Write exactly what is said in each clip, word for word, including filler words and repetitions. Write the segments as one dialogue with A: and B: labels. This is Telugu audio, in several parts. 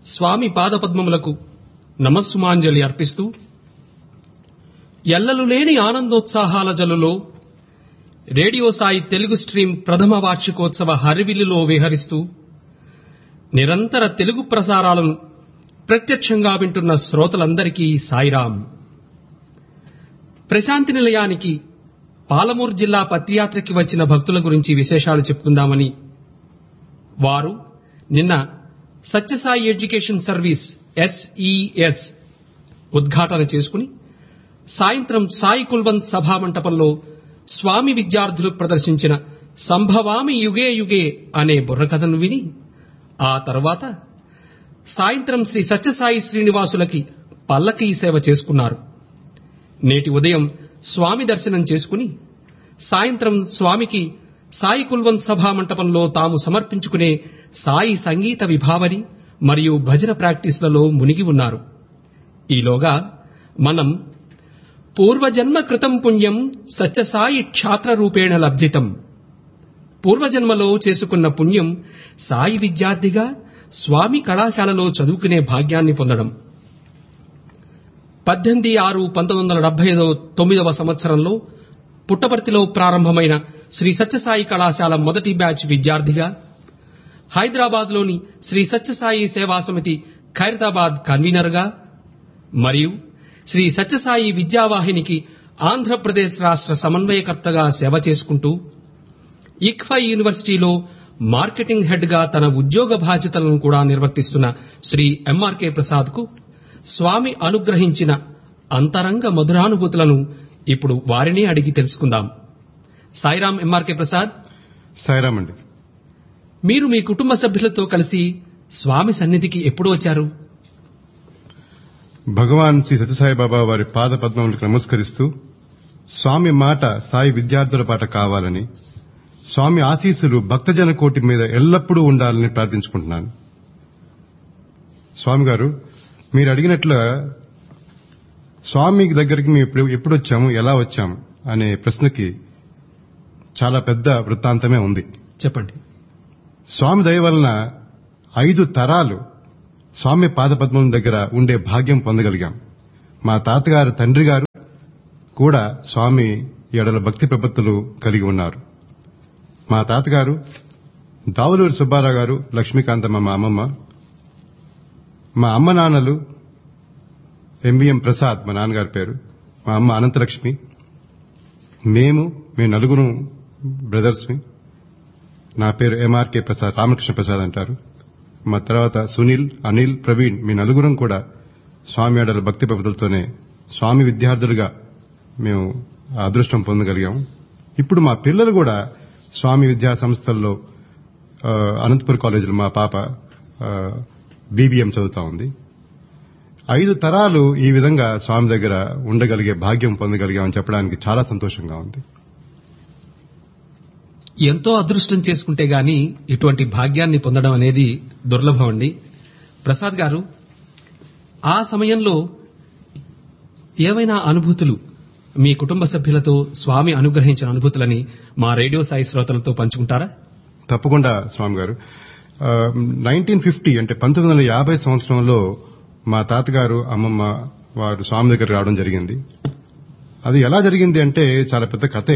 A: స్వామి పాదపద్మములకు నమస్సుమాంజలి అర్పిస్తూ ఎల్లలు లేని ఆనందోత్సాహాల జలులో రేడియో సాయి తెలుగు స్ట్రీమ్ ప్రథమ వార్షికోత్సవ హరివిల్లులో విహరిస్తూ నిరంతర తెలుగు ప్రసారాలను ప్రత్యక్షంగా వింటున్న శ్రోతలందరికీ సాయిరాం. ప్రశాంతి నిలయానికి పాలమూరు జిల్లా పత్రియాత్రకి వచ్చిన భక్తుల గురించి విశేషాలు చెప్పుకుందామని వారు నిన్న సత్యసాయి ఎడ్యుకేషన్ సర్వీస్ ఎస్ఈఎస్ ఉద్ఘాటన చేసుకుని సాయంత్రం సాయి కుల్వంత్ సభామంటపంలో స్వామి విద్యార్థులు ప్రదర్శించిన సంభవామి యుగే యుగే అనే బుర్రకథను విని ఆ తర్వాత సాయంత్రం శ్రీ సత్యసాయి శ్రీనివాసులకి పల్లకీ సేవ చేసుకున్నారు. నేటి ఉదయం స్వామి దర్శనం చేసుకుని సాయంత్రం స్వామికి సాయి కుల్వంత్ సభామంటపంలో తాము సమర్పించుకునే సాయి సంగీత విభావరి మరియు భజన ప్రాక్టీస్లలో మునిగి ఉన్నారు. ఈలోగా మనం పూర్వజన్మ కృతం పుణ్యం సత్యసాయి క్షాత్ర రూపేణ లబ్ధితం, పూర్వజన్మలో చేసుకున్న పుణ్యం సాయి విద్యార్థిగా స్వామి కళాశాలలో చదువుకునే భాగ్యాన్ని పొందడం. పద్దెనిమిది ఆరు పంతొమ్మిది వందల డెబ్బై తొమ్మిదవ సంవత్సరంలో పుట్టపర్తిలో ప్రారంభమైన శ్రీ సత్యసాయి కళాశాల మొదటి బ్యాచ్ విద్యార్థిగా, హైదరాబాద్లోని శ్రీ సత్యసాయి సేవా సమితి ఖైరతాబాద్ కన్వీనర్గా మరియు శ్రీ సత్యసాయి విద్యావాహినికి ఆంధ్రప్రదేశ్ రాష్ట్ర సమన్వయకర్తగా సేవ చేసుకుంటూ ఇక్ఫై యూనివర్సిటీలో మార్కెటింగ్ హెడ్ గా తన ఉద్యోగ బాధ్యతలను కూడా నిర్వర్తిస్తున్న శ్రీ ఎంఆర్కే ప్రసాద్ కు స్వామి అనుగ్రహించిన అంతరంగ మధురానుభూతులను ఇప్పుడు వారినే అడిగి తెలుసుకుందాం. సాయిరాం ఎంఆర్కే ప్రసాద్.
B: సాయిరాం అండి.
A: మీరు మీ కుటుంబ సభ్యులతో కలిసి స్వామి సన్నిధికి ఎప్పుడు వచ్చారు?
B: భగవాన్ శ్రీ సత్యసాయిబాబా వారి పాద పద్మములకు నమస్కరిస్తూ స్వామి మాట సాయి విద్యార్థుల పాట కావాలని, స్వామి ఆశీస్సులు భక్తజన కోటి మీద ఎల్లప్పుడూ ఉండాలని ప్రార్థించుకుంటున్నాను. స్వామి గారు, మీరు అడిగినట్లుగా స్వామి దగ్గరికి మేము ఎప్పుడు వచ్చాము, ఎలా వచ్చాము అనే ప్రశ్నకి చాలా పెద్ద వృత్తాంతమే ఉంది.
A: చెప్పండి.
B: స్వామి దయ వలన ఐదు తరాలు స్వామి పాదపద్మం దగ్గర ఉండే భాగ్యం పొందగలిగాం. మా తాతగారు తండ్రి గారు కూడా స్వామి ఎడల భక్తి ప్రపత్తులు కలిగి ఉన్నారు. మా తాతగారు దావులూరి సుబ్బారావు గారు, లక్ష్మీకాంతమ్మ మా అమ్మమ్మ, మా అమ్మ నాన్నలు ఎంవిఎం ప్రసాద్ మా నాన్నగారి పేరు, మా అమ్మ అనంతలక్ష్మి, మేము మీ నలుగురు బ్రదర్స్మి. నా పేరు ఎంఆర్కే ప్రసాద్, రామకృష్ణ ప్రసాద్ అంటారు. మా తర్వాత సునీల్, అనిల్, ప్రవీణ్, మీ నలుగురం కూడా స్వామి ఆడల భక్తి ప్రపదలతోనే స్వామి విద్యార్థులుగా మేము అదృష్టం పొందగలిగాము. ఇప్పుడు మా పిల్లలు కూడా స్వామి విద్యా సంస్థల్లో అనంతపూర్ కాలేజీలో మా పాప బీబీఎం చదువుతా ఉంది. ఐదు తరాలు ఈ విధంగా స్వామి దగ్గర ఉండగలిగే భాగ్యం పొందగలిగామని చెప్పడానికి చాలా సంతోషంగా ఉంది.
A: ఎంతో అదృష్టం చేసుకుంటే గాని ఇటువంటి భాగ్యాన్ని పొందడం అనేది దుర్లభం అండి. ప్రసాద్ గారు, ఆ సమయంలో ఏవైనా అనుభూతులు మీ కుటుంబ సభ్యులతో స్వామి అనుగ్రహించిన అనుభూతులని మా రేడియో సాయి శ్రోతలతో పంచుకుంటారా?
B: తప్పకుండా స్వామి గారు. నైన్టీన్ ఫిఫ్టీ అంటే పంతొమ్మిది వందల యాభై సంవత్సరంలో మా తాతగారు, అమ్మమ్మ వారు స్వామి దగ్గర రావడం జరిగింది. అది ఎలా జరిగింది అంటే చాలా పెద్ద కథే.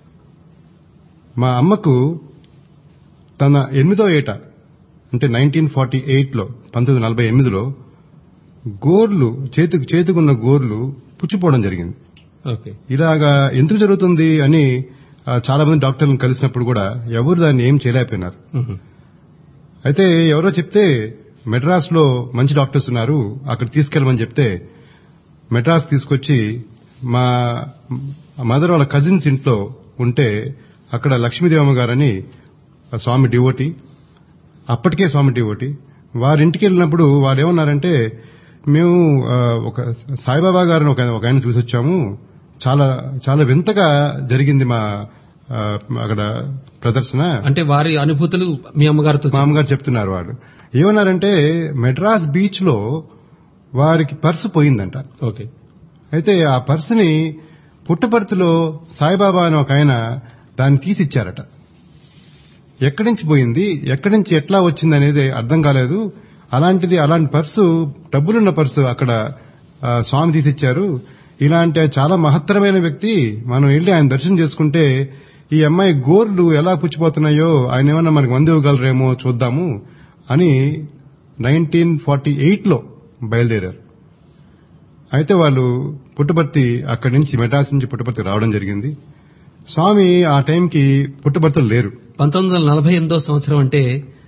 B: మా అమ్మకు తన ఎనిమిదో ఏట అంటే నైన్టీన్ ఫార్టీ ఎయిట్ లో పంతొమ్మిది నలభై ఎనిమిదిలో గోర్లు చేతికి చేతికున్న గోర్లు పుచ్చిపోవడం జరిగింది. ఇలాగా ఎందుకు జరుగుతుంది అని చాలా మంది డాక్టర్లను కలిసినప్పుడు కూడా ఎవరు దాన్ని ఏం చేయలేకపోయినారు. అయితే ఎవరో చెప్తే మెడ్రాస్ లో మంచి డాక్టర్స్ ఉన్నారు, అక్కడ తీసుకెళ్లమని చెప్తే మెడ్రాస్ తీసుకొచ్చి మా మదర్ వాళ్ళ కజిన్స్ ఇంట్లో ఉంటే అక్కడ లక్ష్మీదేవమ్మ గారని స్వామి డివోటి, అప్పటికే స్వామి డివోటి, వారింటికి వెళ్ళినప్పుడు వారు ఏమన్నారంటే, మేము ఒక సాయిబాబా గారిని ఒక ఆయన చూసి వచ్చాము, చాలా చాలా వింతగా జరిగింది మా అక్కడ ప్రదర్శన
A: అంటే వారి అనుభూతులు మీ అమ్మగారితో
B: మా అమ్మగారు చెప్తున్నారు. వారు ఏమన్నారంటే మెడ్రాస్ బీచ్ లో వారికి పర్సు పోయిందంట.
A: ఓకే.
B: అయితే ఆ పర్సుని పుట్టపర్తిలో సాయిబాబా అని ఒక ఆయన దాన్ని తీసిచ్చారట. ఎక్కడి నుంచి పోయింది, ఎక్కడి నుంచి ఎట్లా వచ్చింది అనేది అర్థం కాలేదు. అలాంటిది అలాంటి పర్సు, డబ్బులున్న పర్సు అక్కడ ఆ, స్వామి తీసిచ్చారు. ఇలాంటి చాలా మహత్తరమైన వ్యక్తి, మనం వెళ్లి ఆయన దర్శనం చేసుకుంటే ఈ అమ్మాయి గోర్లు ఎలా పుచ్చిపోతున్నాయో ఆయన ఏమన్నా మనకు మంది ఇవ్వగలరేమో చూద్దాము అని నైన్టీన్ ఫార్టీ ఎయిట్ లో బయలుదేరారు. అయితే వాళ్ళు పుట్టపర్తి, అక్కడి నుంచి మెడ్రాస్ నుంచి పుట్టపర్తి రావడం జరిగింది. స్వామి ఆ టైంకి పుట్టపర్తిలో లేరు.
A: పంతొమ్మిది వందల నలభై ఎనిమిదో సంవత్సరం అంటే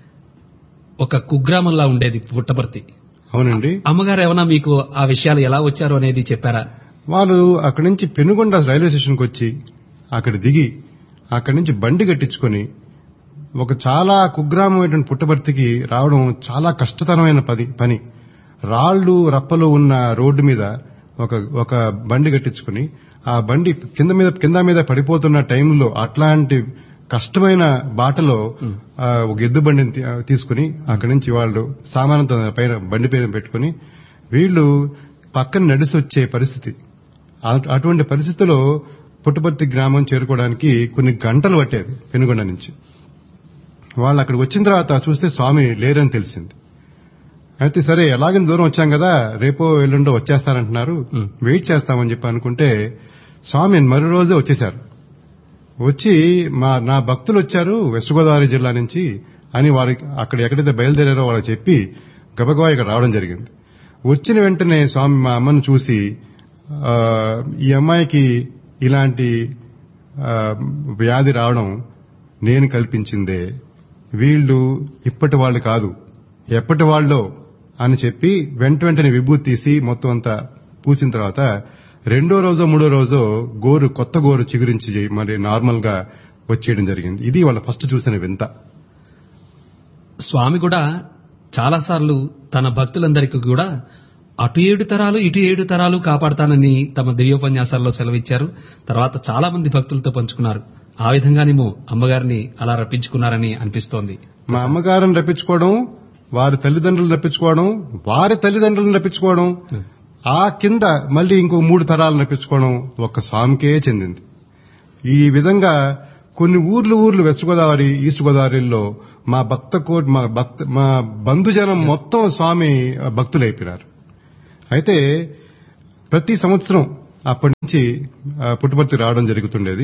A: ఒక కుగ్రామంలా ఉండేది పుట్టపర్తి.
B: అవునండి.
A: అమ్మగారు ఏమన్నా మీకు ఆ విషయాలు ఎలా వచ్చారు అనేది చెప్పారా?
B: వాళ్ళు అక్కడి నుంచి పెనుగొండ రైల్వే స్టేషన్కి వచ్చి అక్కడ దిగి అక్కడి నుంచి బండి కట్టించుకొని ఒక చాలా కుగ్రామమైనటువంటి పుట్టపర్తికి రావడం చాలా కష్టతరమైన పని పని రాళ్లు రప్పలు ఉన్న రోడ్డు మీద ఒక ఒక బండి కట్టించుకుని ఆ బండి కింద మీద కింద మీద పడిపోతున్న టైంలో అట్లాంటి కష్టమైన బాటలో ఆ, ఒక ఎద్దు బండిని తీ- తీసుకుని అక్కడి నుంచి వాళ్ళు సామానంతో పైన బండి పైన పెట్టుకుని వీళ్లు పక్కన నడిసి వచ్చే పరిస్థితి. అటు- అటువంటి పరిస్థితిలో పుట్టపర్తి గ్రామం చేరుకోవడానికి కొన్ని గంటలు పట్టేది పెనుగొండ నుంచి. వాళ్ళు అక్కడికి వచ్చిన తర్వాత చూస్తే స్వామి లేరని తెలిసింది. అయితే సరే ఎలాగని దూరం వచ్చాం కదా, రేపో ఎల్లుండో వచ్చేస్తారంటున్నారు, వెయిట్ చేస్తామని చెప్పి అనుకుంటే స్వామి మరో రోజే వచ్చేశారు. వచ్చి మా నా భక్తులు వచ్చారు వెస్ట్ గోదావరి జిల్లా నుంచి అని వారికి అక్కడ ఎక్కడైతే బయలుదేరారో వాళ్ళకి చెప్పి గబగబా ఇక్కడ రావడం జరిగింది. వచ్చిన వెంటనే స్వామి మా అమ్మను చూసి ఆ, ఈ అమ్మాయికి ఇలాంటి ఆ, వ్యాధి రావడం నేను కల్పించిందే, వీళ్ళు ఇప్పటి వాళ్ళు కాదు ఎప్పటి వాళ్ళో అని చెప్పి వెంట వెంటనే విభూతి తీసి మొత్తం అంతా పూసిన తర్వాత రెండో రోజో మూడో రోజో గోరు కొత్త గోరు చిగురించి మరి నార్మల్ గా వచ్చేయడం జరిగింది. ఇది వాళ్ళ ఫస్ట్ చూసిన వింత.
A: స్వామి కూడా చాలాసార్లు తన భక్తులందరికీ కూడా అటు ఏడు తరాలు ఇటు ఏడు తరాలు కాపాడతానని తమ దివ్యోపన్యాసాల్లో సెలవిచ్చారు. తర్వాత చాలా మంది భక్తులతో పంచుకున్నారు. ఆ విధంగానేమో అమ్మగారిని అలా రప్పించుకున్నారని అనిపిస్తోంది.
B: మా అమ్మగారిని రప్పించుకోవడం, వారి తల్లిదండ్రులను రప్పించుకోవడం, వారి తల్లిదండ్రులను రప్పించుకోవడం, ఆ కింద మళ్లీ ఇంకో మూడు తరాలను రప్పించుకోవడం ఒక్క స్వామికే చెందింది. ఈ విధంగా కొన్ని ఊర్లు ఊర్లు వెస్ట్ గోదావరి, ఈస్ట్ గోదావరిలో మా భక్త కోట్ మా భక్త మా బంధుజనం మొత్తం స్వామి భక్తులైపోయినారు. అయితే ప్రతి సంవత్సరం అప్పటి నుంచి ఆ, పుట్టపర్తి రావడం జరుగుతుండేది.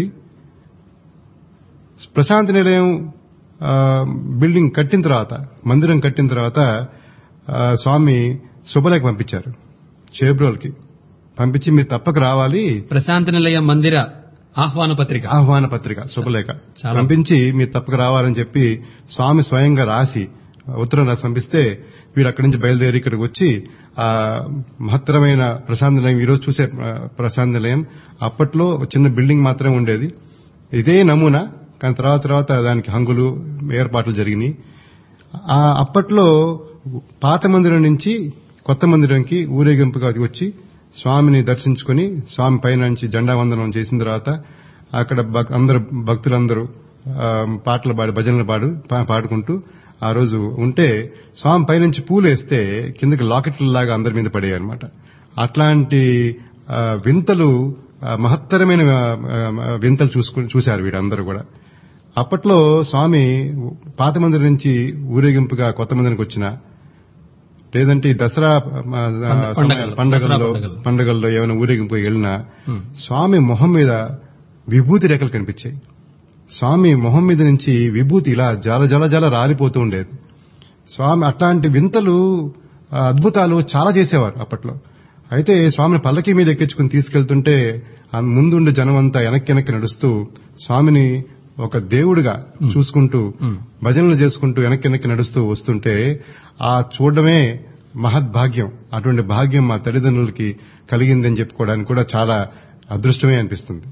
B: ప్రశాంతి నిలయం ఆ, బిల్డింగ్ కట్టిన తర్వాత, మందిరం కట్టిన తర్వాత ఆ, స్వామి శుభలేఖ పంపించారు చేబ్రోల్కి. పంపించి మీరు తప్పక రావాలి,
A: ప్రశాంతి నిలయ మందిర ఆహ్వాన పత్రిక
B: ఆహ్వాన పత్రిక శుభలేఖ
A: చాలా.
B: పంపించి మీరు తప్పక రావాలని చెప్పి స్వామి స్వయంగా రాసి ఉత్తరం రాసి పంపిస్తే వీళ్ళు అక్కడి నుంచి బయలుదేరి ఇక్కడికి వచ్చి ఆ మహత్తరమైన ప్రశాంతి నిలయం, ఈరోజు చూసే ఆ, ప్రశాంతి నిలయం అప్పట్లో చిన్న బిల్డింగ్ మాత్రమే ఉండేది. ఇదే నమూనా, కానీ తర్వాత తర్వాత దానికి హంగులు ఏర్పాట్లు జరిగినాయి. ఆ అప్పట్లో పాత మందిరం నుంచి కొత్త మందిరంకి ఊరేగింపుగా వచ్చి స్వామిని దర్శించుకుని స్వామి పైన నుంచి జెండా వందనం చేసిన తర్వాత అక్కడ భక్- అందరు భక్తులందరూ ఆ, పాటలు పాడి భజనలు పాడు పా- పాడుకుంటూ ఆ రోజు ఉంటే స్వామి పైనుంచి పూలు వేస్తే కిందకి లాకెట్లలాగా అందరి మీద పడేవి అనమాట. అట్లాంటి ఆ, వింతలు, ఆ, మహత్తరమైన ఆ, ఆ, వింతలు చూసుకుని చూశారు వీరందరూ కూడా. అప్పట్లో స్వామి పాత మందిరం నుంచి ఊరేగింపుగా కొత్త మందిరానికి వచ్చిన, లేదంటే ఈ దసరా ఆ,
A: పండగలు,
B: సమయాలు,
A: దసరా
B: పండగల్లో
A: పండగలు.
B: పండగల్లో ఏమైనా ఊరేగింపు వెళ్ళినా స్వామి మొహం మీద విభూతి రేఖలు కనిపించాయి. స్వామి మొహం మీద నుంచి విభూతి ఇలా జల జల జల రాలిపోతూ ఉండేది. స్వామి అట్లాంటి వింతలు, ఆ, అద్భుతాలు చాలా చేసేవారు అప్పట్లో. అయితే స్వామిని పల్లకి మీద ఎక్కించుకుని తీసుకెళ్తుంటే ఆ ముందుండే జనం అంతా వెనక్కి వెనక్కి నడుస్తూ స్వామిని ఒక దేవుడిగా చూసుకుంటూ భజనలు చేసుకుంటూ వెనక్కి వెనక్కి నడుస్తూ వస్తుంటే ఆ చూడడమే మహద్భాగ్యం. అటువంటి భాగ్యం మా తల్లిదండ్రులకి కలిగిందని చెప్పుకోవడానికి కూడా చాలా అదృష్టమే అనిపిస్తుంది.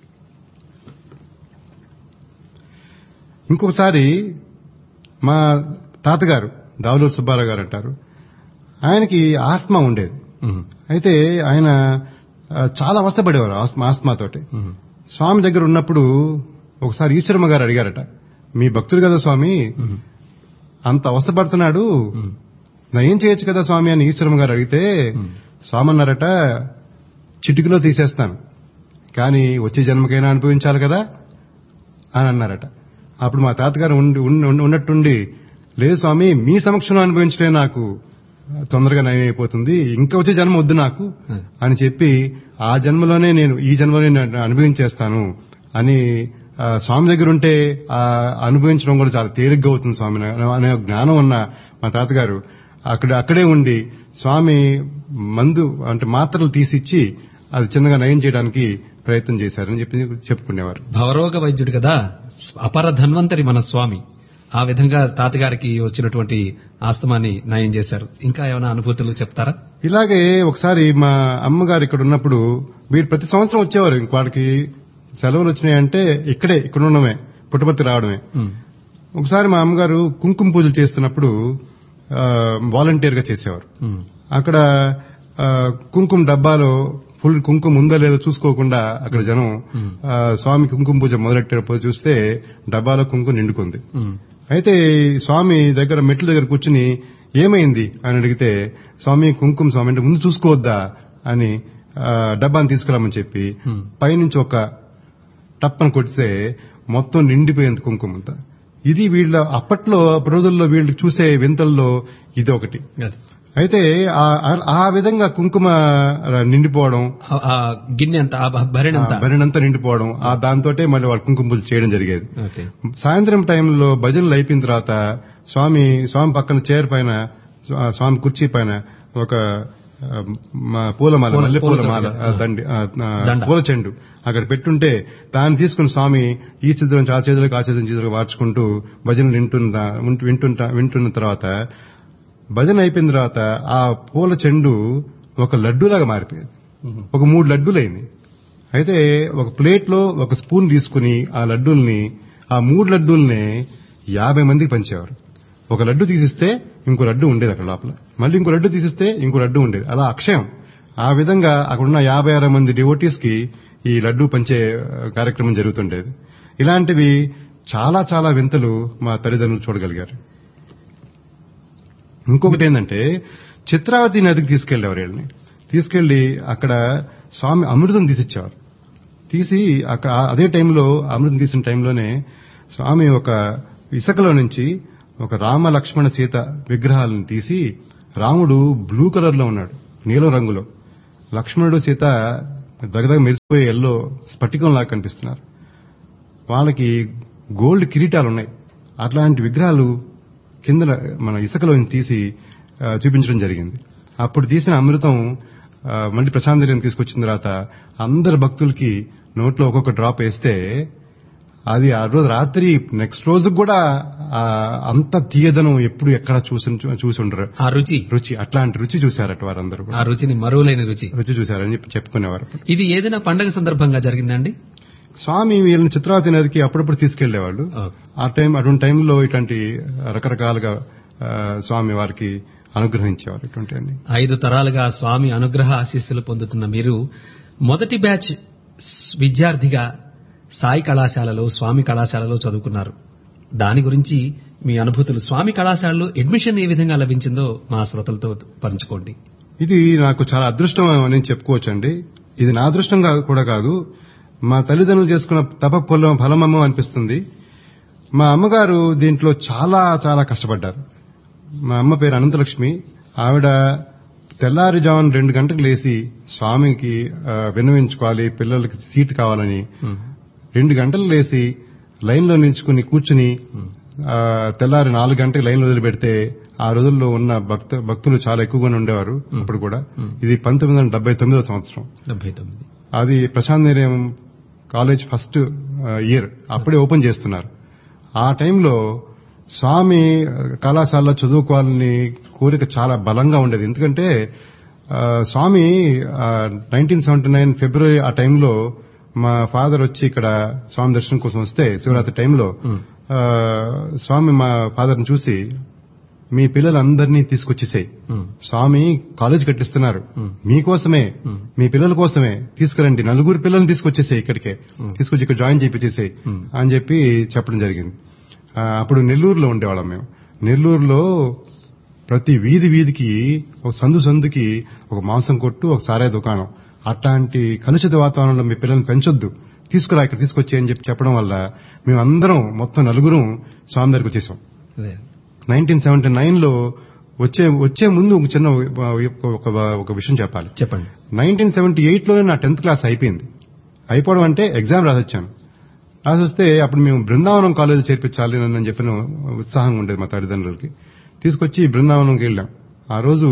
B: ఇంకొకసారి మా తాతగారు దావులూరు సుబ్బారావు గారు అంటారు, ఆయనకి ఆస్మా ఉండేది. అయితే ఆయన ఆ, చాలా అవస్థపడేవారు ఆస్మా ఆస్మాతోటి. స్వామి దగ్గర ఉన్నప్పుడు ఒకసారి ఈశ్వరమ్మ గారు అడిగారట, మీ భక్తుడు కదా స్వామి, అంత అవస్థపడుతున్నాడు, నా ఏం చేయొచ్చు కదా స్వామి అని ఈశ్వరమ్మ గారు అడిగితే స్వామి అన్నారట, చిటికలో తీసేస్తాను, కానీ వచ్చే జన్మకైనా అనుభవించాలి కదా అని అన్నారట. అప్పుడు మా తాతగారు ఉండి ఉండి- ఉన్నట్టుండి లేదు స్వామి మీ సమక్షంలో అనుభవించడే నాకు తొందరగా నయం అయిపోతుంది, ఇంకా వచ్చే జన్మ వద్దు నాకు అని చెప్పి ఆ జన్మలోనే నేను ఈ జన్మలోనే నేను అనుభవించేస్తాను అని ఆ, స్వామి దగ్గర ఉంటే ఆ అనుభవించడం కూడా చాలా తేలిగ్గా అవుతుంది స్వామి అనే జ్ఞానం ఉన్న మా తాతగారు అక్కడ అక్కడే ఉండి స్వామి మందు అంటే మాత్రలు తీసిచ్చి అది చిన్నగా నయం చేయడానికి ప్రయత్నం చేశారని చెప్పి చెప్పుకునేవారు.
A: భవరోగ వైద్యుడు కదా, అపర ధన్వంతరి మన స్వామి. ఆ విధంగా తాతగారికి వచ్చినటువంటి ఆస్తమాన్ని నయం చేశారు. ఇంకా ఏమైనా అనుభూతులు చెప్తారా?
B: ఇలాగే ఒకసారి మా అమ్మగారు ఇక్కడ ఉన్నప్పుడు వీరు ప్రతి సంవత్సరం వచ్చేవారు. ఇంక వాళ్ళకి సెలవులు వచ్చినాయంటే ఇక్కడే ఇక్కడ ఉండడమే, పుట్టపర్తి రావడమే. ఒకసారి మా అమ్మగారు కుంకుమ పూజలు చేస్తున్నప్పుడు వాలంటీర్ గా చేసేవారు. అక్కడ ఆ, కుంకుమ డబ్బాలో ఫుల్ కుంకుమ ఉందా లేదో చూసుకోకుండా అక్కడ జనం ఆ, స్వామి కుంకుమ పూజ మొదలెట్టేటప్పుడు చూస్తే డబ్బాలో కుంకుమ నిండుకుంది. అయితే స్వామి దగ్గర మెట్ల దగ్గర కూర్చుని ఏమైంది అని అడిగితే స్వామి కుంకుమ స్వామి అంటే ముందు చూసుకోవద్దా అని ఆ, డబ్బాని తీసుకురామని చెప్పి పైనుంచి ఒక టప్పని కొడితే మొత్తం నిండిపోయింది కుంకుమంతా. ఇది వీళ్ళ అప్పట్లో రోజుల్లో వీళ్ళు చూసే వింతల్లో ఇది ఒకటి. అయితే ఆ విధంగా కుంకుమ నిండిపోవడం,
A: గిన్నె అంతా
B: భరినంతా నిండిపోవడం, దాంతోటే మళ్ళీ వాళ్ళు కుంకుమ పూజ చేయడం జరిగేది. సాయంత్రం టైంలో భజనలు అయిపోయిన తర్వాత స్వామి స్వామి పక్కన చైర్ పైన స్వామి కుర్చీ పైన ఒక పూలమాల మల్లె పూలమాల దండి పూల చెండు అక్కడ పెట్టుంటే దాన్ని తీసుకుని స్వామి ఈ చిత్రం ఆ చేతులకు ఆ చిత్రం చేతులకు మార్చుకుంటూ భజనలు వింటున్న వింటుంటా వింటున్న తర్వాత భజన అయిపోయిన తర్వాత ఆ పూల చెండు ఒక లడ్డూలాగా మారిపోయింది. ఒక మూడు లడ్డూలైంది. అయితే ఒక ప్లేట్ లో ఒక స్పూన్ తీసుకుని ఆ లడ్డూల్ని ఆ మూడు లడ్డూల్ని యాభై మందికి పంచేవారు. ఒక లడ్డు తీసిస్తే ఇంకో లడ్డు ఉండేది అక్కడ లోపల, మళ్ళీ ఇంకో లడ్డు తీసిస్తే ఇంకో లడ్డు ఉండేది. అలా అక్షయం. ఆ విధంగా అక్కడున్న యాభై అరవై మంది డివోటీస్ కి ఈ లడ్డు పంచే కార్యక్రమం జరుగుతుండేది. ఇలాంటివి చాలా చాలా వింతలు మా తల్లిదండ్రులు చూడగలిగారు. ఇంకొకటి ఏంటంటే చిత్రావతి నదికి తీసుకెళ్లేవారు వీళ్ళని. తీసుకెళ్లి అక్కడ స్వామి అమృతం తీసిచ్చేవారు. తీసి అక్కడ అదే టైంలో అమృతం తీసిన టైంలోనే స్వామి ఒక ఇసుకలో నుంచి ఒక రామ లక్ష్మణ సీత విగ్రహాలను తీసి, రాముడు బ్లూ కలర్ లో ఉన్నాడు, నీలం రంగులో, లక్ష్మణుడు సీత దగదగ మెరిసిపోయే ఎల్లో స్ఫటికంలాగా కనిపిస్తున్నారు. వాళ్ళకి గోల్డ్ కిరీటాలున్నాయి. అట్లాంటి విగ్రహాలు కింద మన ఇసుకలో తీసి చూపించడం జరిగింది. అప్పుడు తీసిన అమృతం మళ్ళీ ప్రశాంత్ తీసుకొచ్చిన తర్వాత అందరు భక్తులకి నోట్లో ఒక్కొక్క డ్రాప్ వేస్తే అది ఆ రోజు రాత్రి నెక్స్ట్ రోజు కూడా అంత తీయదనం ఎప్పుడు ఎక్కడ చూసి చూసి ఉండరు.
A: ఆ రుచి
B: రుచి అట్లాంటి రుచి చూశారట వారందరూ.
A: ఆ రుచిని మరువలేని రుచి
B: రుచి చూశారని చెప్పి చెప్పుకునేవారు.
A: ఇది ఏదైనా పండగ సందర్భంగా జరిగిందండి?
B: స్వామి వీళ్ళని చిత్రావతి నదికి అప్పుడప్పుడు తీసుకెళ్లేవాళ్ళు. ఆ టైం అటువంటి టైంలో ఇట్లాంటి రకరకాలుగా స్వామి వారికి అనుగ్రహించేవారు. ఇటువంటి
A: ఐదు తరాలుగా స్వామి అనుగ్రహ ఆశీస్సులు పొందుతున్న మీరు మొదటి బ్యాచ్ విద్యార్థిగా సాయి కళాశాలలో స్వామి కళాశాలలో చదువుకున్నారు. దాని గురించి మీ అనుభూతులు, స్వామి కళాశాలలో అడ్మిషన్ ఏ విధంగా లభించిందో మా శ్రోతలతో పంచుకోండి.
B: ఇది నాకు చాలా అదృష్టం అని చెప్పుకోవచ్చండి. ఇది నా అదృష్టం కూడా కాదు, మా తల్లిదండ్రులు చేసుకున్న తప పొలం ఫలమమ్మ అనిపిస్తుంది. మా అమ్మగారు దీంట్లో చాలా చాలా కష్టపడ్డారు. మా అమ్మ పేరు అనంతలక్ష్మి. ఆవిడ తెల్లారుజామున రెండు గంటలకు లేసి స్వామికి విన్నవించుకోవాలి, పిల్లలకి సీట్ కావాలని రెండు గంటలు లేసి లైన్లో నిల్చుకుని కూర్చుని తెల్లారి నాలుగు గంటలకు లైన్లో వదిలిపెడితే ఆ రోజుల్లో ఉన్న భక్త భక్తులు చాలా ఎక్కువగానే ఉండేవారు. అప్పుడు కూడా ఇది పంతొమ్మిది వందల డెబ్బై తొమ్మిదవ సంవత్సరం.
A: డెబ్బై తొమ్మిది
B: అది ప్రశాంత్ నిలయం కాలేజ్ ఫస్ట్ ఇయర్ అప్పుడే ఓపెన్ చేస్తున్నారు. ఆ టైంలో స్వామి కళాశాలలో చదువుకోవాలని కోరిక చాలా బలంగా ఉండేది. ఎందుకంటే స్వామి నైన్టీన్ సెవెంటీ నైన్ ఫిబ్రవరి ఆ టైంలో మా ఫాదర్ వచ్చి ఇక్కడ స్వామి దర్శనం కోసం వస్తే శివరాత్రి టైంలో స్వామి మా ఫాదర్ ని చూసి, మీ పిల్లలందరినీ తీసుకొచ్చేసాయి, స్వామి కాలేజ్ కట్టిస్తున్నారు, మీకోసమే మీ పిల్లల కోసమే తీసుకురండి, నలుగురు పిల్లల్ని తీసుకొచ్చేసాయి, ఇక్కడికే తీసుకొచ్చి ఇక్కడ జాయిన్ చేయించేసాయి అని చెప్పి చెప్పడం జరిగింది. అప్పుడు నెల్లూరులో ఉండేవాళ్ళం మేము. నెల్లూరులో ప్రతి వీధి వీధికి ఒక సందు సందుకి ఒక మాంసం కొట్టు, ఒక సారాయి దుకాణం. అట్లాంటి కలుషిత వాతావరణంలో మీ పిల్లల్ని పెంచొద్దు, తీసుకురా ఇక్కడ తీసుకొచ్చి అని చెప్పి చెప్పడం వల్ల మేమందరం మొత్తం నలుగురం స్వామి దగ్గరికి వచ్చేసాం. నైన్టీన్ సెవెంటీ నైన్ లో వచ్చే వచ్చే ముందు ఒక చిన్న ఒక ఒక విషయం చెప్పాలి.
A: చెప్పండి.
B: నైన్టీన్ సెవెంటీ ఎయిట్ లోనే నా టెన్త్ క్లాస్ అయిపోయింది. అయిపోవడం అంటే ఎగ్జామ్ రాసొచ్చాను. రాసొస్తే అప్పుడు మేము బృందావనం కాలేజ్ చేర్పించాలి అని చెప్పిన ఉత్సాహంగా ఉండేది మా తల్లిదండ్రులకి. తీసుకొచ్చి బృందావనంకి వెళ్ళాం. ఆ రోజు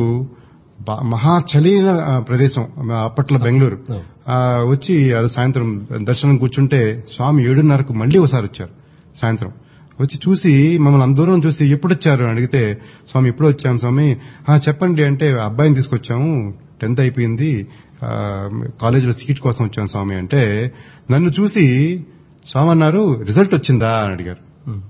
B: మహా చలిన ప్రదేశం అప్పట్లో బెంగళూరు. వచ్చి సాయంత్రం దర్శనం కూర్చుంటే స్వామి ఏడున్నరకు మళ్లీ ఒకసారి వచ్చారు. సాయంత్రం వచ్చి చూసి మమ్మల్ని అందరం చూసి ఎప్పుడు వచ్చారు అని అడిగితే, స్వామి ఎప్పుడు వచ్చాము స్వామి, చెప్పండి అంటే అబ్బాయిని తీసుకొచ్చాము, టెన్త్ అయిపోయింది, కాలేజీలో సీట్ కోసం వచ్చాను స్వామి అంటే, నన్ను చూసి స్వామి అన్నారు, రిజల్ట్ వచ్చిందా అని అడిగారు.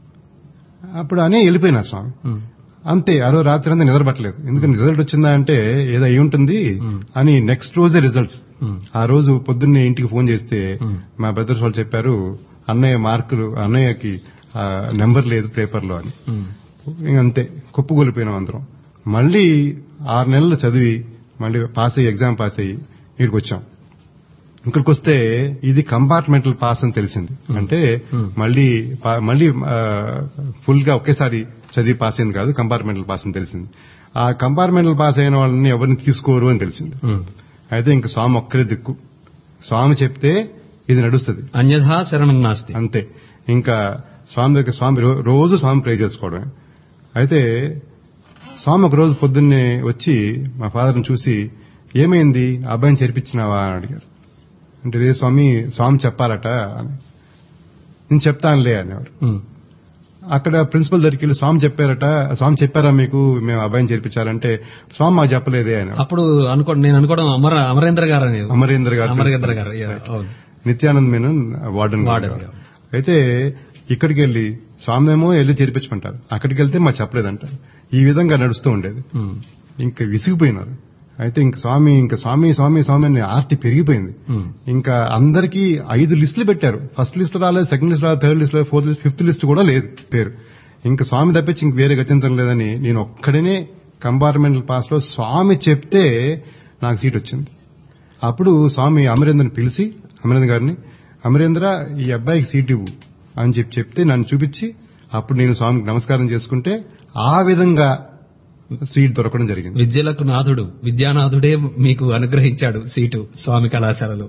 B: అప్పుడు అనే వెళ్ళిపోయినారు స్వామి. అంతే. ఆ రోజు రాత్రి అంతా నిద్రపట్టలేదు. ఎందుకంటే రిజల్ట్ వచ్చిందా అంటే ఏదో అయి ఉంటుంది అని. నెక్స్ట్ రోజే రిజల్ట్స్. ఆ రోజు పొద్దున్నే ఇంటికి ఫోన్ చేస్తే మా బ్రదర్స్ వాళ్ళు చెప్పారు, అన్నయ్య మార్కులు, అన్నయ్యకి నెంబర్ లేదు పేపర్లో అని. ఇంకంతే కుప్పగొలిపోయినాం అందరం. మళ్లీ ఆరు నెలలు చదివి మళ్లీ పాస్ అయ్యి ఎగ్జామ్ పాస్ అయ్యి ఇక్కడికి వచ్చాం. ఇక్కడికి వస్తే ఇది కంపార్ట్మెంటల్ పాస్ అని తెలిసింది. అంటే మళ్లీ మళ్లీ ఫుల్ గా ఒకేసారి చదివి పాస్ అయింది కాదు, కంపార్ట్మెంటల్ పాస్ అని తెలిసింది. ఆ కంపార్ట్మెంటల్ పాస్ అయిన వాళ్ళని ఎవరిని తీసుకోరు అని తెలిసింది. అయితే ఇంక స్వామి ఒక్కరే దిక్కు. స్వామి చెప్తే ఇది నడుస్తుంది,
A: అన్యథా శరణం నాస్తి.
B: అంతే. ఇంకా స్వామి దగ్గర స్వామి రోజు స్వామి ప్రే చేసుకోవడమే. అయితే స్వామి ఒక రోజు పొద్దున్నే వచ్చి మా ఫాదర్ని చూసి, ఏమైంది అబ్బాయిని చేర్పించినావా అని అడిగారు. అంటే రే స్వామి, స్వామి చెప్పాలట అని. నేను చెప్తానులే అనేవారు. అక్కడ ప్రిన్సిపల్ దగ్గరికి వెళ్ళి స్వామి చెప్పారట, స్వామి చెప్పారా మీకు మేము అబ్బాయిని చేర్పించాలంటే, స్వామి మాకు చెప్పలేదే అని.
A: అప్పుడు అనుకో నేను అనుకోవడం అమర అమరేంద్ర గారు అనేది.
B: అమరేంద్ర గారు
A: అమరేంద్ర గారు
B: నిత్యానంద్ మేనన్ వార్డెన్. అయితే ఇక్కడికి వెళ్లి స్వామి ఏమో వెళ్ళి చేర్పించమంటారు, అక్కడికి వెళ్తే మాకు చెప్పలేదంటారు. ఈ విధంగా నడుస్తూ ఉండేది. ఇంకా విసిగిపోయినారు. అయితే ఇంక స్వామి ఇంకా స్వామి స్వామి స్వామి అని ఆర్తి పెరిగిపోయింది. ఇంకా అందరికీ ఐదు లిస్టులు పెట్టారు. ఫస్ట్ లిస్ట్ రాలేదు, సెకండ్ లిస్ట్ రాలేదు, థర్డ్ లిస్ట్ రాలేదు, ఫోర్త్ లిస్ట్, ఫిఫ్త్ లిస్ట్ కూడా లేదు పేరు. ఇంకా స్వామి తప్పించి ఇంక వేరే గత్యంతరం లేదని నేను ఒక్కడనే కంపార్ట్మెంటల్ పాస్ లో స్వామి చెప్తే నాకు సీట్ వచ్చింది. అప్పుడు స్వామి అమరేంద్రని పిలిచి, అమరేంద్ర గారిని, అమరేంద్ర ఈ అబ్బాయికి సీట్ ఇవ్వు అని చెప్పి చెప్తే నన్ను చూపించి, అప్పుడు నేను స్వామికి నమస్కారం చేసుకుంటే ఆ విధంగా సీట్ దొరకడం జరిగింది.
A: విద్యలకు నాథుడు, విద్యానాథుడే మీకు అనుగ్రహించాడు సీటు స్వామి కళాశాలలో.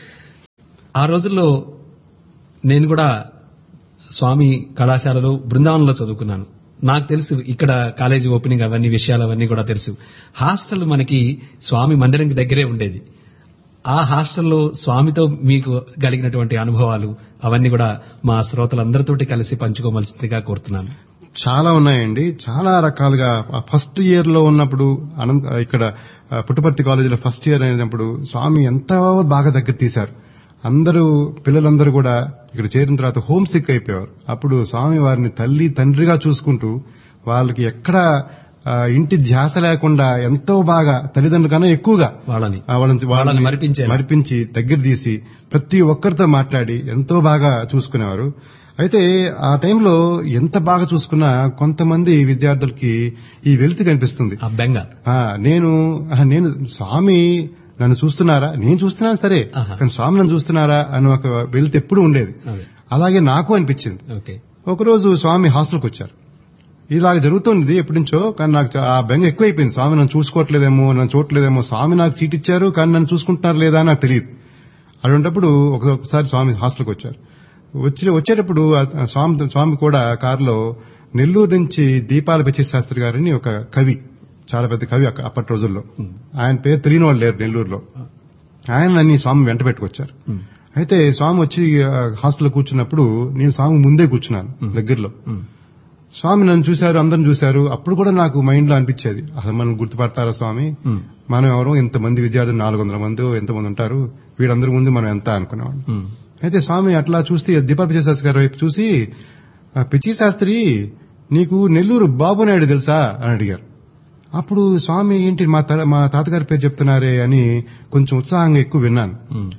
A: ఆ రోజుల్లో నేను కూడా స్వామి కళాశాలలో బృందావనంలో చదువుకున్నాను. నాకు తెలుసు ఇక్కడ కాలేజీ ఓపెనింగ్ అవన్నీ విషయాలు అవన్నీ కూడా తెలుసు. హాస్టల్ మనకి స్వామి మందిరంకి దగ్గరే ఉండేది. ఆ హాస్టల్లో స్వామితో మీకు కలిగినటువంటి అనుభవాలు అవన్నీ కూడా మా శ్రోతలందరితోటి కలిసి పంచుకోవలసిందిగా కోరుతున్నాను.
B: చాలా ఉన్నాయండి, చాలా రకాలుగా. ఫస్ట్ ఇయర్ లో ఉన్నప్పుడు అనంత ఇక్కడ పుట్టపర్తి కాలేజీలో ఫస్ట్ ఇయర్ అయినప్పుడు స్వామి ఎంతో బాగా దగ్గర తీశారు. అందరూ పిల్లలందరూ కూడా ఇక్కడ చేరిన తర్వాత హోమ్ సిక్ అయిపోయారు. అప్పుడు స్వామి వారిని తల్లి తండ్రిగా చూసుకుంటూ వాళ్ళకి ఎక్కడ ఇంటి ధ్యాస లేకుండా ఎంతో బాగా తల్లిదండ్రుల కన్నా ఎక్కువగా వాళ్ళని వాళ్ళని మరిపించి దగ్గర తీసి ప్రతి ఒక్కరితో మాట్లాడి ఎంతో బాగా చూసుకునేవారు. అయితే ఆ టైంలో ఎంత బాగా చూసుకున్నా కొంతమంది విద్యార్థులకి ఈ వెలితి కనిపిస్తుంది. నేను నేను స్వామి నన్ను చూస్తున్నారా, నేను చూస్తున్నాను సరే, కానీ స్వామి నన్ను చూస్తున్నారా అని ఒక వెలితి ఎప్పుడు ఉండేది. అలాగే నాకు అనిపించింది. ఒకరోజు స్వామి హాస్టల్కి వచ్చారు. ఇలాగ జరుగుతుంది ఎప్పటి నుంచో, కానీ నాకు ఆ బెంగ ఎక్కువైపోయింది. స్వామి నన్ను చూసుకోవట్లేదేమో, నన్ను చూడట్లేదేమో, స్వామి నాకు సీట్ ఇచ్చారు కానీ నన్ను చూసుకుంటున్నారు లేదా నాకు తెలియదు. అటువంటిప్పుడు ఒకసారి స్వామి హాస్టల్కి వచ్చారు. వచ్చి వచ్చేటప్పుడు స్వామి స్వామి కూడా కారులో నెల్లూరు నుంచి దీపాల పిచ్చి శాస్త్రి గారిని ఒక కవి, చాలా పెద్ద కవి అప్పటి రోజుల్లో, ఆయన పేరు తెలియని వాళ్ళు లేరు నెల్లూరులో. ఆయన నన్ను స్వామి వెంట పెట్టుకొచ్చారు. అయితే స్వామి వచ్చి హాస్టల్లో కూర్చున్నప్పుడు నేను స్వామి ముందే కూర్చున్నాను దగ్గరలో. స్వామి నన్ను చూశారు, అందరిని చూశారు. అప్పుడు కూడా నాకు మైండ్ లో అనిపించేది, అసలు మనం గుర్తుపడతారా స్వామి, మనం ఎవరో ఎంతమంది విద్యార్థులు, నాలుగు వందల మంది ఎంతమంది ఉంటారు, వీళ్ళందరి ముందు మనం ఎంత అనుకునేవాడు. అయితే స్వామి అట్లా చూస్తే దీపాల పిచ్చి శాస్త్రి గారి వైపు చూసి, పిచ్చి శాస్త్రి నీకు నెల్లూరు బాబునాయుడు తెలుసా అని అడిగారు. అప్పుడు స్వామి ఏంటి మా మా తాతగారి పేరు చెప్తున్నారే అని కొంచెం ఉత్సాహంగా ఎక్కువ విన్నాను.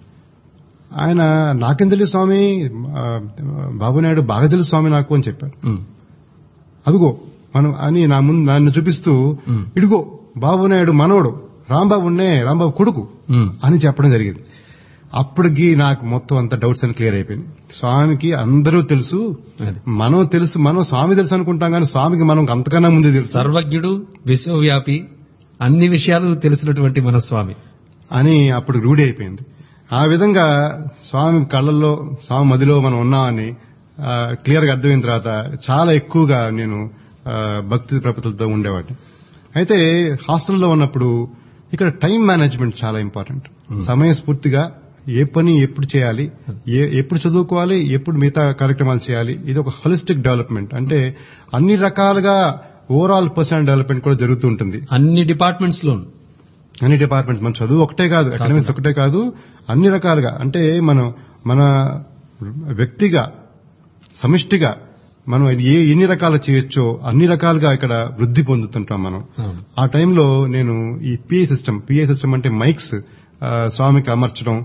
B: ఆయన నాకేం తెలుసు స్వామి, బాబునాయుడు బాగా తెలుసు స్వామి నాకు అని చెప్పారు. అదిగో మనం అని నా ముందు నన్ను చూపిస్తూ, ఇడిగో బాబునాయుడు మనవడు రాంబాబు ఉండే రాంబాబు కొడుకు అని చెప్పడం జరిగింది. అప్పటికి నాకు మొత్తం అంత డౌట్స్ అని క్లియర్ అయిపోయింది. స్వామికి అందరూ తెలుసు, మనం తెలుసు, మనం స్వామి తెలుసు అనుకుంటాం కానీ స్వామికి మనం అంతకన్నా ముందే తెలుసు.
A: సర్వజ్ఞుడు, విశ్వవ్యాపి, అన్ని విషయాలు తెలిసినటువంటి మన స్వామి
B: అని అప్పుడు రూఢి అయిపోయింది. ఆ విధంగా స్వామి కళ్ళల్లో, స్వామి మదిలో మనం ఉన్నామని క్లియర్ గా అర్థమైన తర్వాత చాలా ఎక్కువగా నేను భక్తి ప్రపత్తులతో ఉండేవాడిని. అయితే హాస్టల్లో ఉన్నప్పుడు ఇక్కడ టైం మేనేజ్మెంట్ చాలా ఇంపార్టెంట్. సమయస్ఫూర్తిగా ఏ పని ఎప్పుడు చేయాలి, ఎప్పుడు చదువుకోవాలి, ఎప్పుడు మిగతా కార్యక్రమాలు చేయాలి, ఇది ఒక హోలిస్టిక్ డెవలప్మెంట్. అంటే అన్ని రకాలుగా ఓవరాల్ పర్సనల్ డెవలప్మెంట్ కూడా జరుగుతూ ఉంటుంది
A: అన్ని డిపార్ట్మెంట్స్ లో.
B: అన్ని డిపార్ట్మెంట్స్, మన చదువు ఒకటే కాదు, అకాడమిక్స్ ఒకటే కాదు, అన్ని రకాలుగా. అంటే మనం మన వ్యక్తిగా సమిష్టిగా మనం ఏ ఎన్ని రకాలు చేయొచ్చో అన్ని రకాలుగా ఇక్కడ వృద్ధి పొందుతుంటాం మనం. ఆ టైంలో నేను ఈ పిఏ సిస్టమ్ పిఏ సిస్టమ్ అంటే మైక్స్ స్వామికి అమర్చడం,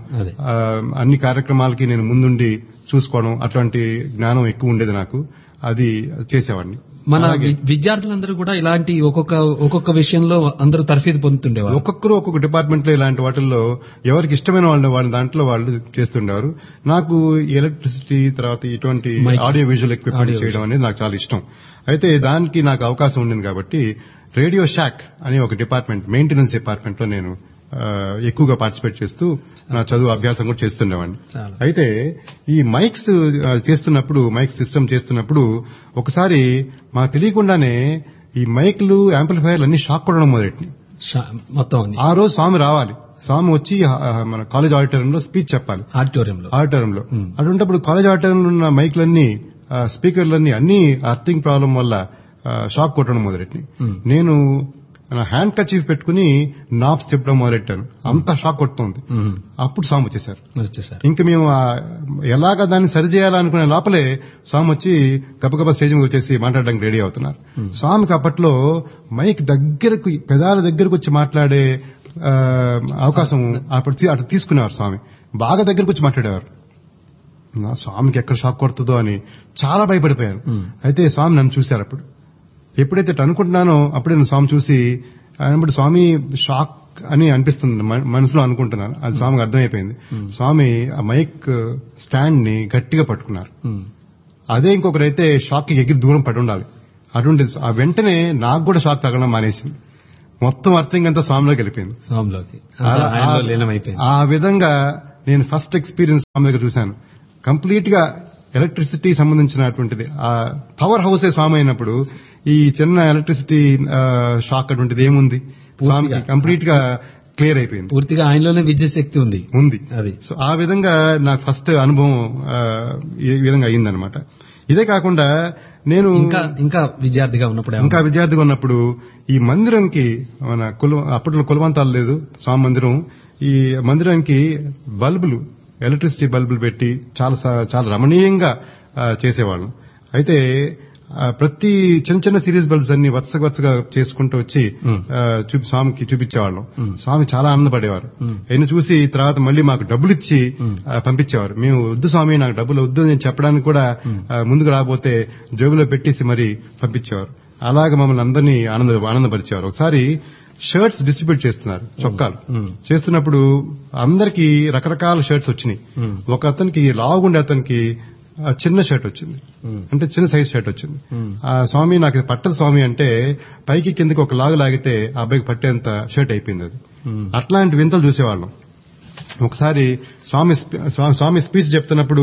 B: అన్ని కార్యక్రమాలకి నేను ముందుండి చూసుకోవడం, అటువంటి జ్ఞానం ఎక్కువ ఉండేది నాకు. అది చేసేవాడిని.
A: మన విద్యార్థులందరూ కూడా ఇలాంటి ఒక్కొక్క ఒక్కొక్క విషయంలో అందరూ తర్ఫీదు పొందుతుండేవారు.
B: ఒక్కొక్కరు ఒక్కొక్క డిపార్ట్మెంట్ లో ఇలాంటి వాటిల్లో ఎవరికి ఇష్టమైన వాళ్ళు వాళ్ళ దాంట్లో వాళ్ళు చేస్తుండేవారు. నాకు ఎలక్ట్రిసిటీ తర్వాత ఇటువంటి ఆడియో విజువల్ ఎక్విప్మెంట్ చేయడం అనేది నాకు చాలా ఇష్టం. అయితే దానికి నాకు అవకాశం ఉండింది కాబట్టి రేడియో షాక్ అనే ఒక డిపార్ట్మెంట్, మెయింటెనెన్స్ డిపార్ట్మెంట్ లో నేను ఎక్కువగా పార్టిసిపేట్ చేస్తూ నా చదువు అభ్యాసం కూడా చేస్తుండేవాడిని. అయితే ఈ మైక్స్ చేస్తున్నప్పుడు, మైక్ సిస్టమ్ చేస్తున్నప్పుడు ఒకసారి మాకు తెలియకుండానే ఈ మైక్లు, యాంప్లిఫైర్లు అన్ని షాక్ కొట్టడం మొదలెట్టినాయి
A: మొత్తం.
B: ఆ రోజు స్వామి రావాలి, స్వామి వచ్చి మన కాలేజ్ ఆడిటోరియంలో స్పీచ్ చెప్పాలి.
A: ఆడిటోరియంలో
B: ఆడిటోరియంలో అటువంటిప్పుడు కాలేజ్ ఆడిటోరియంలో ఉన్న మైక్లన్నీ, స్పీకర్లన్నీ అన్ని అర్థింగ్ ప్రాబ్లం వల్ల షాక్ కొట్టడం మొదలెట్టినాయి. నేను హ్యాండ్ కచీఫ్ పెట్టుకుని నాబ్స్ తిప్పడం మొదలెట్టాను. అంతా షాక్ కొడుతుంది. అప్పుడు స్వామి వచ్చేసారు. ఇంకా మేము ఎలాగా దాన్ని సరిచేయాలనుకునే లోపలే స్వామి వచ్చి గబగబా స్టేజ్ మీద వచ్చేసి మాట్లాడడానికి రెడీ అవుతున్నారు. స్వామికి అప్పట్లో మైక్ దగ్గరకు, పెదాల దగ్గరకు వచ్చి మాట్లాడే అవకాశం అప్పుడు అటు తీసుకునేవారు. స్వామి బాగా దగ్గరకు వచ్చి మాట్లాడేవారు. నా స్వామికి ఎక్కడ షాక్ కొడుతుందో అని చాలా భయపడిపోయాను. అయితే స్వామి నన్ను చూశారు. అప్పుడు ఎప్పుడైతే అనుకుంటున్నానో అప్పుడే నేను స్వామి చూసి, అప్పుడు స్వామి షాక్ అని అనిపిస్తుంది మనసులో అనుకుంటున్నాను. అది స్వామికి అర్థమైపోయింది. స్వామి ఆ మైక్ స్టాండ్ ని గట్టిగా పట్టుకున్నారు. అదే ఇంకొకరైతే షాక్ కి ఎగిరి దూరం పడి ఉండాలి. అటువంటి ఆ వెంటనే నాకు కూడా షాక్ తగలడం మానేసింది. మొత్తం అర్థం అంతా స్వామిలోకి వెళ్ళిపోయింది. ఆ విధంగా నేను ఫస్ట్ ఎక్స్పీరియన్స్ స్వామి దగ్గర చూశాను. కంప్లీట్ గా ఎలక్ట్రిసిటీ సంబంధించినటువంటిది ఆ పవర్ హౌసే స్వామి అయినప్పుడు ఈ చిన్న ఎలక్ట్రిసిటీ షాక్ అటువంటిది ఏముంది, స్వామికి కంప్లీట్ గా క్లియర్ అయిపోయింది.
A: పూర్తిగా ఆయనలోనే విద్యుత్ శక్తి ఉంది
B: ఉంది అది. సో ఆ విధంగా నాకు ఫస్ట్ అనుభవం ఈ విధంగా అయిందనమాట. ఇదే కాకుండా నేను
A: ఇంకా ఇంకా విద్యార్థిగా ఉన్నప్పుడు
B: ఇంకా విద్యార్థిగా ఉన్నప్పుడు ఈ మందిరంకి, మన కుల అప్పట్లో కులవంతాలు లేదు, స్వామి మందిరం, ఈ మందిరానికి బల్బులు, ఎలక్ట్రిసిటీ బల్బులు పెట్టి చాలా చాలా రమణీయంగా చేసేవాళ్ళం. అయితే ప్రతి చిన్న చిన్న సిరీస్ బల్బ్స్ అన్ని వరుస వరుసగా చేసుకుంటూ వచ్చి స్వామికి చూపించేవాళ్ళం. స్వామి చాలా ఆనందపడేవారు. ఆయన చూసి తర్వాత మళ్ళీ మాకు డబ్బులు ఇచ్చి పంపించేవారు. మేము వద్దు స్వామి, నాకు డబ్బులు వద్దు అని చెప్పడానికి కూడా ముందుకు రాబోతే జేబులో పెట్టేసి మరీ పంపించేవారు. అలాగే మమ్మల్ని అందరినీ ఆనంద ఆనందపరిచేవారు. ఒకసారి షర్ట్స్ డిస్ట్రిబ్యూట్ చేస్తున్నారు, చొక్కాలు చేస్తున్నప్పుడు అందరికి రకరకాల షర్ట్స్ వచ్చినాయి. ఒక అతనికి లావుగుండే అతనికి చిన్న షర్ట్ వచ్చింది, అంటే చిన్న సైజ్ షర్ట్ వచ్చింది. ఆ స్వామి నాకు పట్టదు స్వామి అంటే పైకి కిందకి ఒక లాగు లాగితే ఆ అబ్బాయికి పట్టేంత షర్ట్ అయిపోయింది అది. అట్లాంటి వింతలు చూసేవాళ్ళం. ఒకసారి స్వామి స్వామి స్పీచ్ చెప్తున్నప్పుడు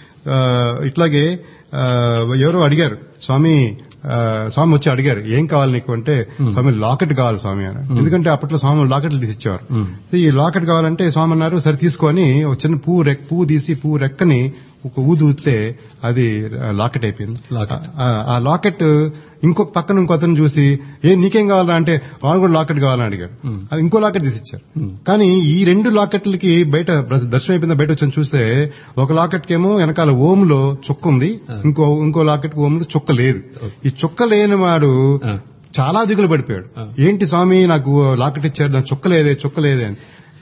B: ఇట్లాగే ఎవరో అడిగారు, స్వామి స్వామి వచ్చి అడిగారు, ఏం కావాలి నీకు అంటే, స్వామి లాకెట్ కావాలి స్వామి అని. ఎందుకంటే అప్పట్లో స్వామి లాకెట్లు తీసిచ్చేవారు. ఈ లాకెట్ కావాలంటే స్వామి అన్నారు, సరే తీసుకొని ఒక చిన్న పువ్వు రెక్ పువ్వు తీసి పువ్వు రెక్కని ఒక ఊదు ఊదితే అది లాకెట్ అయిపోయింది. ఆ లాకెట్ ఇంకొక పక్కన ఇంకో అతను చూసి, ఏ నీకేం కావాలా అంటే వాళ్ళు కూడా లాకెట్ కావాలని అడిగారు. అది ఇంకో లాకెట్ తీసిచ్చారు. కానీ ఈ రెండు లాకెట్లకి బయట దర్శనం అయిపోయిందా బయట వచ్చని చూస్తే ఒక లాకెట్ కేమో వెనకాల ఓంలో చుక్క ఉంది, ఇంకో ఇంకో లాకెట్ ఓంలో చుక్క లేదు. ఈ చుక్క లేని వాడు చాలా దిగులు పడిపోయాడు. ఏంటి స్వామి నాకు లాకెట్ ఇచ్చారు, నాకు చుక్క లేదే చుక్క లేదే అని.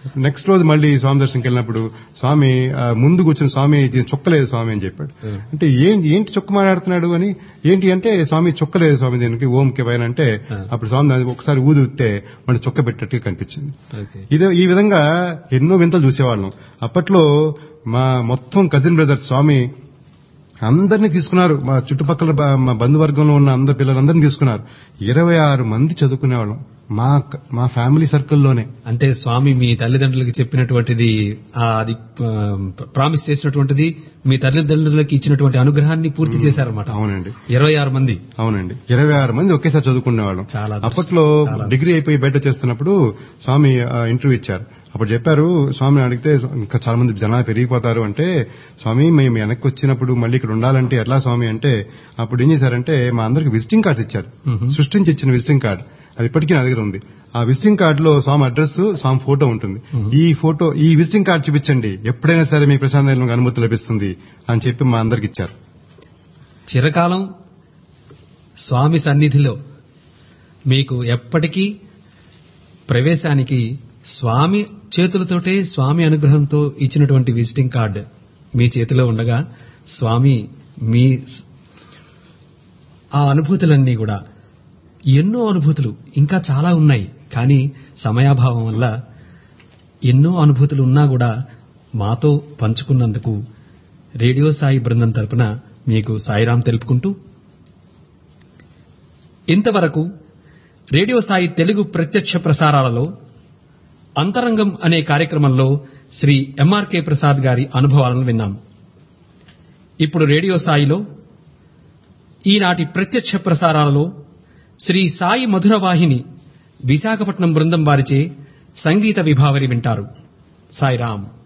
B: నెక్స్ట్ రోజు మళ్ళీ స్వామి దర్శనంకి వెళ్ళినప్పుడు స్వామి ఆ, ముందు కూర్చుని స్వామి దీని చొక్కలేదు స్వామి అని చెప్పాడు. అంటే ఏంటి ఏంటి చొక్క మాట్లాడుతున్నాడు అని, ఏంటి అంటే స్వామి చొక్కలేదు స్వామి దీనికి ఓంకి పైన అంటే అప్పుడు స్వామి దాన్ని ఒకసారి ఊదితే మళ్ళీ చొక్క పెట్టినట్టుగా కనిపించింది. ఇదే ఈ విధంగా ఎన్నో వింతలు చూసేవాళ్ళం. అప్పట్లో మా మొత్తం కజిన్ బ్రదర్స్ స్వామి అందరినీ తీసుకున్నారు. మా చుట్టుపక్కల బ- మా బంధువర్గంలో ఉన్న అందరి పిల్లలందరినీ తీసుకున్నారు. ఇరవై ఆరు మంది చదువుకునేవాళ్ళం మా మా ఫ్యామిలీ సర్కిల్లోనే.
A: అంటే స్వామి మీ తల్లిదండ్రులకి చెప్పినటువంటిది ఆ, అది ప్రామిస్ చేసినటువంటిది మీ తల్లిదండ్రులకి ఇచ్చినటువంటి అనుగ్రహాన్ని పూర్తి చేశారన్నమాట.
B: అవునండి
A: ఇరవై ఆరు మంది
B: అవునండి ఇరవై ఆరు మంది ఒకేసారి చదువుకునేవాళ్ళం.
A: చాలా అదృష్టం.
B: అప్పట్లో
A: చాలా
B: డిగ్రీ అయిపోయి బయట చేస్తున్నప్పుడు స్వామి ఆ, ఇంటర్వ్యూ ఇచ్చారు. అప్పుడు చెప్పారు, స్వామి అడిగితే ఇంకా చాలా మంది జనాలు పెరిగిపోతారు అంటే, స్వామి మేము వెనక్కి వచ్చినప్పుడు మళ్ళీ ఇక్కడ ఉండాలంటే ఎట్లా స్వామి అంటే, అప్పుడు ఏం చేశారంటే మా అందరికి విజిటింగ్ కార్డ్స్ ఇచ్చారు. సృష్టించి ఇచ్చిన విజిటింగ్ కార్డ్ అది ఇప్పటికీ నా దగ్గర ఉంది. ఆ విజిటింగ్ కార్డ్ లో స్వామి అడ్రస్, స్వామి ఫోటో ఉంటుంది. ఈ ఫోటో ఈ విజిటింగ్ కార్డ్ చూపించండి, ఎప్పుడైనా సరే మీ ప్రశాంత్ అనుమతి లభిస్తుంది అని చెప్పి మా అందరికి ఇచ్చారు.
A: చిరకాలం స్వామి సన్నిధిలో మీకు ఎప్పటికీ ప్రవేశానికి స్వామి చేతులతోటే, స్వామి అనుగ్రహంతో ఇచ్చినటువంటి విజిటింగ్ కార్డ్ మీ చేతిలో ఉండగా, స్వామి మీ స్- ఆ అనుభూతులన్నీ కూడా ఎన్నో అనుభూతులు ఇంకా చాలా ఉన్నాయి. కానీ సమయాభావం వల్ల ఎన్నో అనుభూతులు ఉన్నా కూడా మాతో పంచుకున్నందుకు రేడియో సాయి బృందం తరపున మీకు సాయిరాం తెలుపుకుంటూ, ఇంతవరకు రేడియో సాయి తెలుగు ప్రత్యక్ష ప్రసారాలలో అంతరంగం అనే కార్యక్రమంలో శ్రీ ఎంఆర్కే ప్రసాద్ గారి అనుభవాలను విన్నాం. ఇప్పుడు రేడియో సాయిలో ఈనాటి ప్రత్యక్ష ప్రసారాలలో శ్రీ సాయి మధురవాహిని విశాఖపట్నం బృందం వారిచే సంగీత విభావరి వింటారు. సాయిరాం.